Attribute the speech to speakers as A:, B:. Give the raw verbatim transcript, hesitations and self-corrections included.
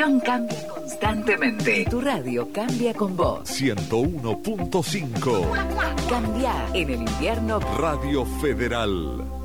A: estación cambia constantemente. Y tu radio cambia con vos.
B: ciento uno punto cinco.
A: Cambia en el invierno.
B: Radio Federal.